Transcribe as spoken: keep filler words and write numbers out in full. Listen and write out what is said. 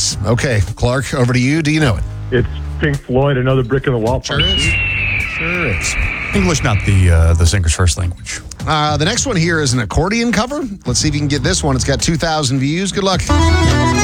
Yes. Okay, Clark, over to you. Do you know it? It's Pink Floyd, Another Brick in the Wall. Sure is. Sure is. English, not the uh, the singer's first language. Uh, the next one here is an accordion cover. Let's see if you can get this one. It's got two thousand views. Good luck.